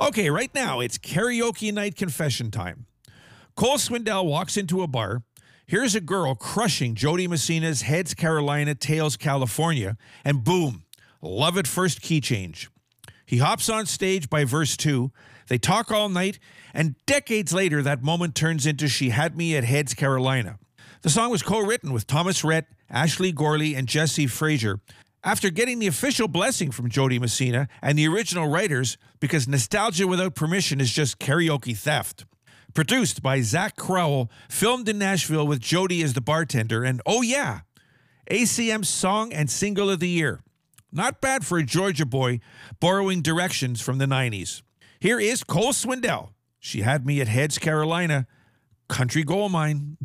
Okay, right now it's karaoke night confession time. Cole Swindell walks into a bar. Here's a girl crushing Jody Messina's Heads Carolina, Tails California, and boom, love at first key change. He hops on stage by verse 2. They talk all night, and decades later, that moment turns into She Had Me at Heads Carolina. The song was co-written with Thomas Rhett, Ashley Gorley, and Jesse Frazier after getting the official blessing from Jody Messina and the original writers because Nostalgia Without Permission is just karaoke theft. Produced by Zach Crowell, filmed in Nashville with Jody as the bartender, and oh yeah, ACM's Song and Single of the Year. Not bad for a Georgia boy borrowing directions from the 90s. Here is Cole Swindell. She Had Me at Heads Carolina, Country Gold Mine.